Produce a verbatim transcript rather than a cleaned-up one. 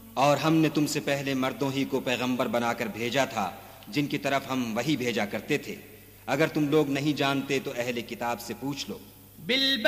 और हमने तुमसे पहले मर्दों ही को पैगंबर बनाकर भेजा था जिनकी तरफ हम वही भेजा करते थे। अगर तुम लोग नहीं जानते तो अहले किताब से पूछ लो।